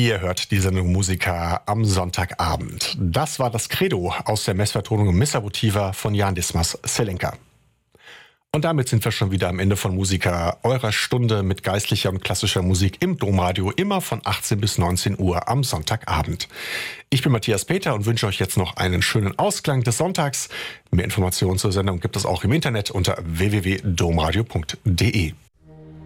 Ihr hört die Sendung Musica am Sonntagabend. Das war das Credo aus der Messvertonung Missa Votiva von Jan Dismas Selenka. Und damit sind wir schon wieder am Ende von Musica, eurer Stunde mit geistlicher und klassischer Musik im Domradio, immer von 18 bis 19 Uhr am Sonntagabend. Ich bin Matthias Peter und wünsche euch jetzt noch einen schönen Ausklang des Sonntags. Mehr Informationen zur Sendung gibt es auch im Internet unter www.domradio.de.